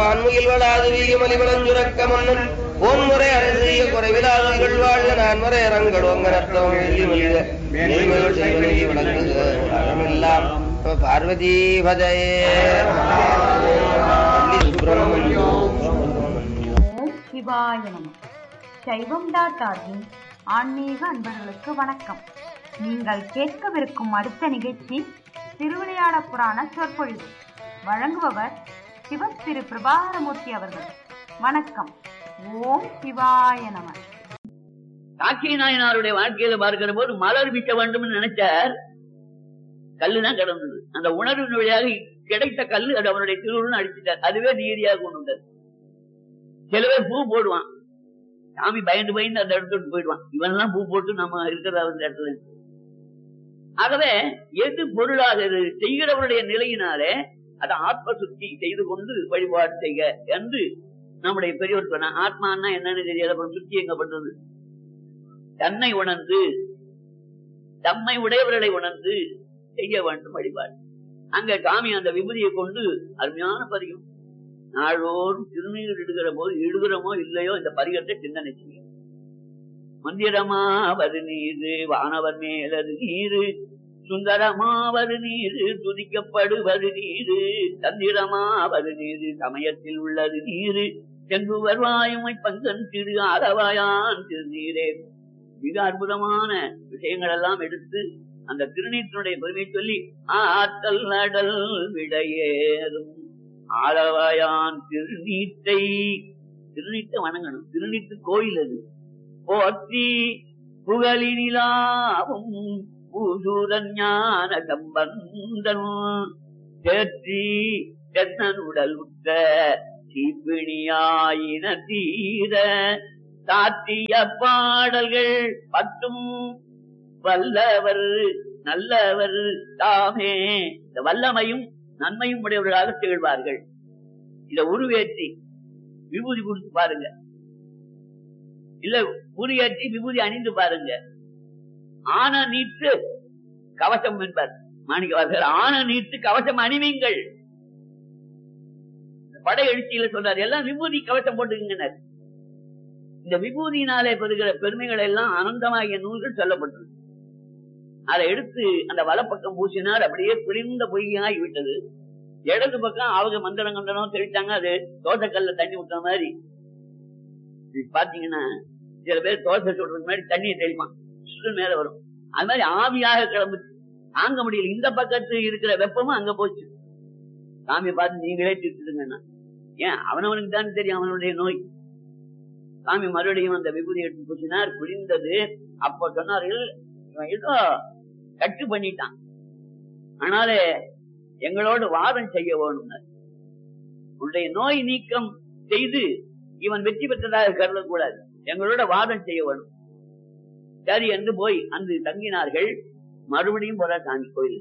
வான்முகில் வளாது வீகமலிவளஞ்சுரக்க மன்னன் போன்முறை அரசிய குறைவிலாதர்கள் வாழ்க நான்முறை அரங்கடுவங்க நர்த்தம் வெள்ளி மல்க மேல்மேல் செய்வனை விளங்குக அறமெல்லாம் பார்வதி பதையே சிவாய நம. சைவம்.org ஆன்மீக அன்பர்களுக்கு வணக்கம். நீங்கள் கேட்கவிருக்கும் அடுத்த நிகழ்ச்சி திருவிளையாட புராண சொற்பொழிவு. வழங்குபவர் சிவ திரு பிரபாகரமூர்த்தி அவர்கள். வணக்கம். ஓம் சிவாய நம. காக்கை நாயனாருடைய வாழ்க்கையில பார்க்கிற போது மலர் விற்க வேண்டும் நினைச்சார். கல்லுதான் கிடந்தது. அந்த உணர்வின் வழியாக கிடைத்த கல்லு அது அவருடைய திருவுருன்னு அடிச்சுட்டார். அதுவே நீதியாக கொண்டு வந்தார். சில பேர் பூ போடுவான், சாமி பயந்து பயந்து அந்த இடத்துக்கு போயிடுவான். இவன் பூ போட்டு நம்ம இருக்கிறதா அந்த இடத்துல. ஆகவே எது பொருளாக செய்கிறவருடைய நிலையினாலே அதை ஆத்ம சுத்தி செய்து கொண்டு வழிபாடு செய்க என்று நம்முடைய பெரியவர் சொன்ன. ஆத்மான்னா என்னன்னு தெரியாது, அப்புறம் சுத்தி எங்க பண்றது? தன்னை உணர்ந்து தம்மை உடையவர்களை உணர்ந்து செய்ய வேண்டும் வழிபாடு. அங்க சாமி அந்த விபூதியை கொண்டு அருமையான பதிகம். நாளோறும் திருநீர் இடுகிற போது இடுகிறோமோ இல்லையோ இந்த பதிகத்தை சிந்தனை செய்யும். மந்திரமாவது நீரு, வானவர் மேலது நீரு, சுந்தரமாவது நீரு, துதிக்கப்படுவது நீரு, தந்திரமாவது நீரு, சமயத்தில் உள்ளது நீரு, செங்குவர் வாயுமை பங்கன் திரு ஆரவாயான் திருநீரே. மிக அற்புதமான விஷயங்கள் எல்லாம் எடுத்து அந்த திருநீற்றினுடைய பெருமை சொல்லி ஆற்றல் நடல் விடையேறும் ஆரவாயான் திருநீற்றை வணங்கணும். திருநீற்று கோயில் அது. போற்றி புகழினிலாவும் பூசூரன் ஞான சம்பந்தன் தேற்றி தென்னனுடல் உற்ற தீப்பிணியாயின தீர சாத்திய பாடல்கள் பத்தும் வல்லவர் நல்லவர் தாமே. இந்த வல்லமையும் நன்மையும் உடையவர்களாக திகழ்வார்கள். இத உருவேற்றி விபூதி கொடுத்து பாருங்க, இல்ல உருவேற்றி விபூதி அணிந்து பாருங்க. ஆன நீட்டு கவசம் என்பார் மாணிக்கவாசகர். ஆன நீட்டு கவசம் அணிவீங்கள். படை எழுச்சியில சொல்றாரு, எல்லாம் விபூதி கவசம் போட்டுக்கின்றனர். இந்த விபூதியினாலே பெறுகிற பெருமைகள் எல்லாம் அனந்தமாகிய நூல்கள் சொல்லப்பட்டது. அதை எடுத்து அந்த வலப்பக்கம் பூசினார். அப்படியே பிழிந்த பொய்யாகி விட்டது. இடது பக்கம் அவங்க மந்திரம் கண்டனம் தெளித்தாங்க. அது தோசைக்கல்ல தண்ணி விட்ட மாதிரி. பாத்தீங்கன்னா சில பேர் தோசை சொல்றது மாதிரி தண்ணியை தெளிப்பான், மேல வரும். அது மாதிரி ஆவியாக கிளம்பு தாங்க முடியல. இந்த பக்கத்து இருக்கிற வெப்பமும் அங்க போச்சு. சாமியை பார்த்து நீங்களே திட்டுதுங்கன்னா ஏன் அவனவனுக்கு தான் தெரியும் அவனுடைய நோய். சாமி மறுபடியும் அந்த விபூதி எடுத்து பூசினார். புரிந்தது. அப்ப சொன்னார்கள், இவன் ஏதோ கட்டு பண்ணிட்டான், ஆனாலே எங்களோடு வாதம் செய்ய வேணும். உன்னுடைய நோய் நீக்கம் செய்து இவன் வெற்றி பெற்றதாக கருதக்கூடாது, எங்களோட வாதம் செய்ய வேணும். சரி என்று போய் அன்று தங்கினார்கள். மறுபடியும் போற சாமி கோயில்.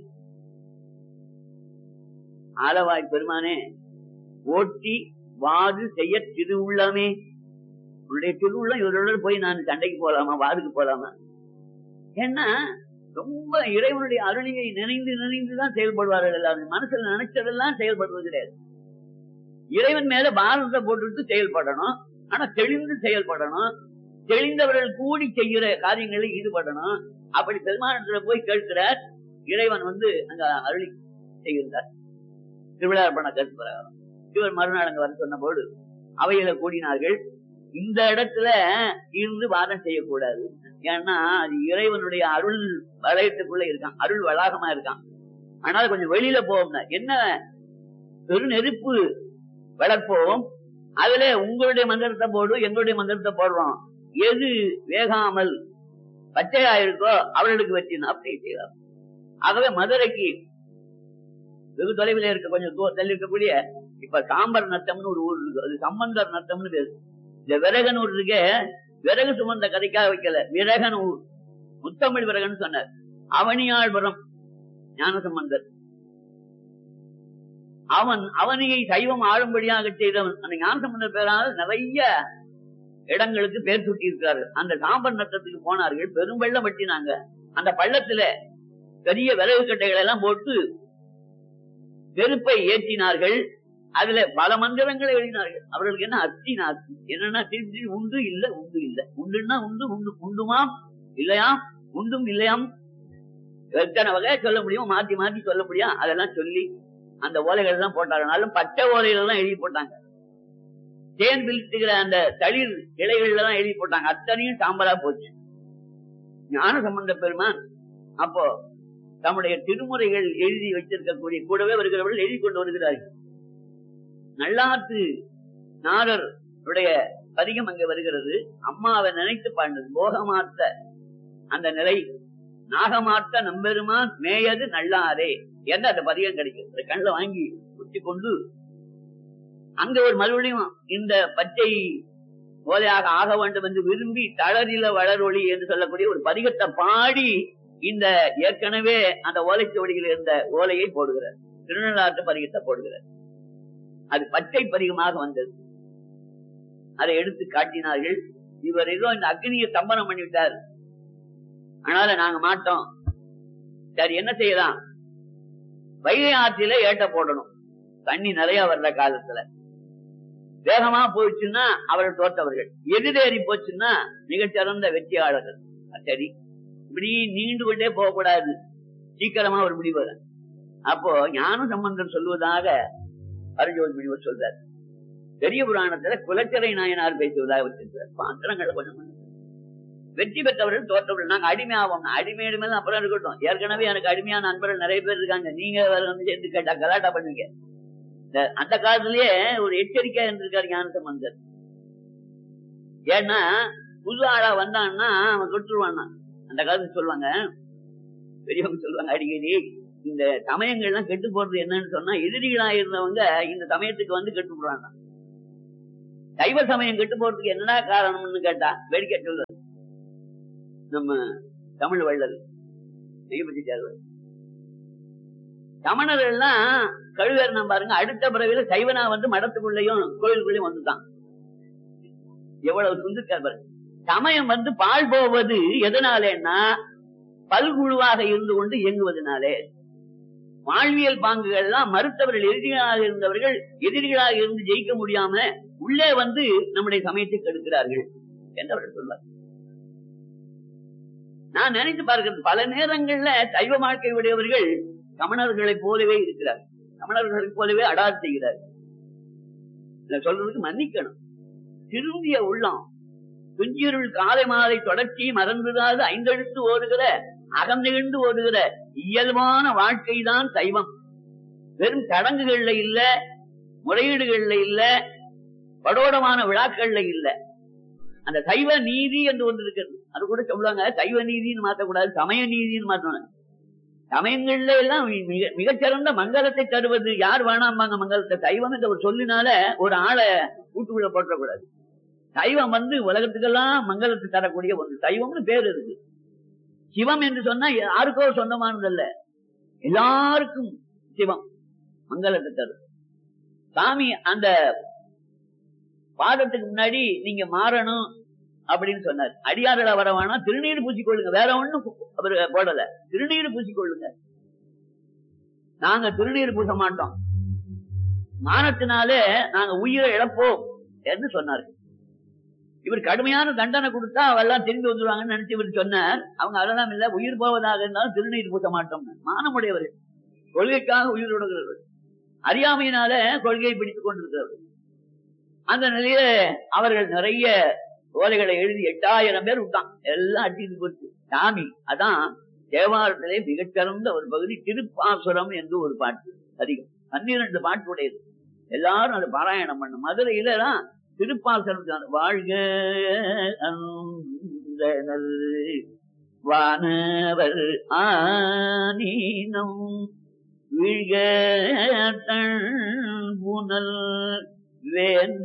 ஆலவாய் பெருமானே ஓட்டி வாது செய்ய திருவுள்ளமே. உன்னுடைய திருவுள்ளம் இவரோட போய் நான் சண்டைக்கு போலாமா, வாதுக்கு போலாமா? ஏன்னா ரொம்ப இறைவனுடைய அருளியை நினைந்து நினைந்துதான் செயல்படுவார்கள். எல்லாரும் மனசுல நினைச்சதெல்லாம் செயல்படுவது கிடையாது. இறைவன் மேல பாரதத்தை போட்டுட்டு செயல்படணும். ஆனா தெளிந்து செயல்படணும். தெளிந்தவர்கள் கூடி செய்கிற காரியங்களில் ஈடுபடணும். அப்படி பெருமானத்துல போய் கேட்கிறார். இறைவன் அங்க அருளி செய்கிறார். திருவிழாப்பண கருத்து பிரகாரம் இவர் மறுநாள் அங்க வர சொன்ன போது அவையில கூடினார்கள். இந்த இடத்துல இருந்து வாதம் செய்யக்கூடாது. ஏன்னா அது இறைவனுடைய அருள் வளையத்துக்குள்ள இருக்கான், அருள் வளாகமா இருக்கான். ஆனால் கொஞ்சம் வெளியில போவோம்னா என்ன, பெரு நெருப்பு வளர்ப்போம், அதுல உங்களுடைய மந்திரத்தை போடு, எங்களுடைய மந்திரத்தை போடுறோம். எது வேகாமல் பச்சையா இருக்கோ அவர்களுக்கு வெற்றினா அப்படி செய்யலாம். ஆகவே மதுரைக்கு வெகு தொலைவில் இருக்க கொஞ்சம் தள்ளி இருக்கக்கூடிய இப்ப சாம்பர் நத்தம்னு ஒரு ஊர் இருக்கு. அது சம்பந்தர் நத்தம்னு பேரு. இந்த விறகன் ஊர் இருக்க, விறகு சுமந்த கதைக்காக வைக்கல, விறகன் ஊர். முத்தமிழ் விறகன் சொன்னார். அவனியாழ்புரம் ஞானசம்பந்தர். அவனியை சைவம் ஆளும்படியாக செய்தவன். அந்த ஞானசம்பந்தர் பேரால் நிறைய இடங்களுக்கு பேர் சுட்டி இருக்கிறாரு. அந்த சாம்பர் நத்தத்துக்கு போனார்கள். பெரும் வெள்ளம் வெட்டினாங்க. அந்த பள்ளத்துல பெரிய விறகு கட்டைகள் எல்லாம் போட்டு நெருப்பை ஏற்றினார்கள். அதுல பல மந்திரங்களை எழுதினார்கள். அவர்களுக்கு என்ன அத்தி நாத்தி என்னன்னா திருப்பி உண்டு இல்ல உண்டு இல்ல உண்டுன்னா உண்டு உண்டு உண்டுமாம் இல்லையாம் உண்டும் இல்லையாம் எத்தனை வகையா சொல்ல முடியும், மாத்தி மாத்தி சொல்ல முடியும். அதெல்லாம் சொல்லி அந்த ஓலைகள் எல்லாம் போட்டாங்கனாலும் பச்சை ஓலைகள் எல்லாம் எழுதி போட்டாங்க. தேன் பிடித்துகிற அந்த தளிர் இலைகள்ல தான் எழுதி போட்டாங்க. அத்தனையும் சாம்பலா போச்சு. ஞான சம்பந்த பெருமான் அப்போ தம்முடைய திருமுறைகள் எழுதி வச்சிருக்கக்கூடிய கூடவே வருகிறவர்கள் எழுதி கொண்டு வருகிறார்கள். நல்லாத்து நாரர் உடைய பதிகம் அங்க வருகிறது. அம்மாவை நினைத்து பாண்டது போகமாத்த அந்த நிலை நாகமாத்த நம்பெருமான் மேயது நல்லாரே என்ற அந்த பதிகம் கிடைக்கிறது. கண்ணில் வாங்கி குத்தி கொண்டு அங்க ஒரு மறுபடியும் இந்த பச்சை ஓலையாக ஆக வேண்டும் என்று விரும்பி தளரில வளரொளி என்று சொல்லக்கூடிய ஒரு பதிகத்தை பாடி இந்த ஏற்கனவே அந்த ஓலைச்சுவடியில் இருந்த ஓலையை போடுகிறார். திருநள்ளாற்று பதிகத்தை போடுகிறார். அது பச்சை பதிகமாக வந்தது. அதை எடுத்து காட்டினார்கள். இவர் ஏதோ இந்த அக்னியை தம்பனம் பண்ணிவிட்டார், அதனால நாங்க மாட்டோம். சரி என்ன செய்யலாம், வைகை ஆற்றில ஏட்ட போடணும். தண்ணி நிறைய வர்ற காலத்துல வேகமா போயிடுச்சுன்னா அவர்கள் தோற்றவர்கள், எதிரேறி போச்சுன்னா மிகச்சிறந்த வெற்றியாளர்கள். சரி இப்படி நீண்டு கொண்டே போகக்கூடாது, சீக்கிரமா ஒரு முடிவு. அப்போ ஞான சம்பந்தர் சொல்வதாக அருஜோதி முனிவர் சொல்றார். பெரிய புராணத்துல குலச்சரை நாயனார் பேசுவதாக வச்சிருக்கிறார். பாத்திரங்களை கொஞ்சம் வெற்றி பெற்றவர்கள் தோற்றவர்கள் நாங்க அடிமையாவோம். அடிமையிடு மேல அப்புறம் இருக்கட்டும், ஏற்கனவே எனக்கு அடிமையான நண்பர்கள் நிறைய பேர் இருக்காங்க, நீங்க வந்து சேர்ந்து கேட்டா கலாட்டா பண்ணுவீங்க. அந்த காலத்திலேயே ஒரு எச்சரிக்கையா இருந்திருக்காரு ஞான சம்பந்தர். ஏன்னா புது ஆளா வந்தான்னா அவன் தொற்றுவான்னா. அந்த காலத்துக்கு சொல்லுவாங்க, பெரியவங்க சொல்லுவாங்க அடிக்கடி, இந்த சமயங்கள்லாம் கெட்டு போறது என்னன்னு சொன்னா எதிரிகளா இருந்தவங்க இந்த சமயத்துக்கு வந்து கெட்டு போடுறாங்க. சைவ சமயம் கெட்டு போறதுக்கு என்னடா காரணம்னு கேட்டா வேடிக்கை சொல்றது நம்ம தமிழ் வள்ளல் சமணர்கள் எல்லாம் கழுவேறணும் பாருங்க. அடுத்த பிறவில சைவனா வந்து மடத்துக்குள்ளேயும் கோயிலுக்குள்ளேயும் வந்துட்டான். எவ்வளவு சுந்துக்கார் பாருங்க. சமயம் வந்து பால் போவது எதனாலேன்னா பல்குழுவாக இருந்து கொண்டு இயங்குவதனாலே. வாழ்வியல் பாங்குகள்லாம் மறுத்தவர்கள் எதிரிகளாக இருந்தவர்கள் எதிரிகளாக இருந்து ஜெயிக்க முடியாம உள்ளே வந்து நம்முடைய சமயத்தை கெடுக்கிறார்கள் என்று அவர்கள் சொல்வார். நான் நினைத்து பார்க்கிறது, பல நேரங்கள்ல சைவ வாழ்க்கை உடையவர்கள் சமணர்களை போலவே இருக்கிறார், சமணர்களை போலவே அடாது செய்கிறார். சொல்றதுக்கு மன்னிக்கணும். திரும்பிய உள்ளம் துஞ்சிருள் காலை மாலை தொடர்ச்சி மறந்துடாது ஐந்தெழுத்து ஓடுகிற அகம் நிகழ்ந்து ஓடுகிற இயல்பான வாழ்க்கை தான் சைவம். வெறும் சடங்குகள்ல இல்ல, முறையீடுகள்ல இல்ல, படோடமான விழாக்கள்ல இல்ல. அந்த சைவ நீதி என்று ஒன்று இருக்கிறது. அது கூட சொல்லுவாங்க, சைவ நீதினு மாற்றக்கூடாது, சமய நீதினு மாற்றணும். சமயங்கள்ல எல்லாம் மிகச்சிறந்த மங்களத்தை தருவது யார் வேணாம்பாங்க மங்களத்தை. சைவம் என்ற ஒரு சொல்லினால ஒரு ஆளை கூட்டுக்குள்ள போட்டக்கூடாது. சைவம் வந்து உலகத்துக்கெல்லாம் மங்களத்தை தரக்கூடிய ஒன்று. சைவம்னு பேர் இருக்கு. சிவம் என்று சொன்னா யாருக்கோ சொந்தமானதல்ல, எல்லாருக்கும் சிவம் மங்களத்தை தரும். சாமி அந்த பாதத்துக்கு முன்னாடி நீங்க மாறணும் அப்படின்னு சொன்னார். அடியார்கள வர வேணா திருநீர் பூசிக்கொள்ளுங்க, வேற ஒண்ணும் அவர் போடல. திருநீர் பூசிக்கொள்ளுங்க. நாங்க திருநீர் பூச மாட்டோம், மானத்தினாலே நாங்க உயிரை இழப்போம் என்று சொன்னார்கள். இவர் கடுமையான தண்டனை கொடுத்தா அவெல்லாம் திரும்பி வந்துருவாங்கன்னு நினைச்சு இவர் சொன்னார். அவங்க அதெல்லாம் இல்ல, உயிர் போவதாக இருந்தாலும் திருநீர் பூச மாட்டோம். மானமுடையவர்கள், கொள்கைக்காக உயிர் விடுகிறவர்கள், அறியாமையினால கொள்கையை பிடித்துக் கொண்டிருக்கிறவர்கள். அந்த நிலையில அவர்கள் நிறைய ஓலைகளை எழுதி 8000 பேர் விட்டான். எல்லாம் அடிச்சு போச்சு. சாமி அதான் தேவாரத்திலே மிகச்சிறந்த ஒரு பகுதி திருப்பாசுரம் என்று ஒரு பாட்டு, அதிகம் 12 பாட்டு உடையது. எல்லாரும் அதை பாராயணம் பண்ணும். மதுரையில தான் திருப்பாசுரம். வாழ்க வானவர் ஆனீனம் வீழ்க புனல் வேந்த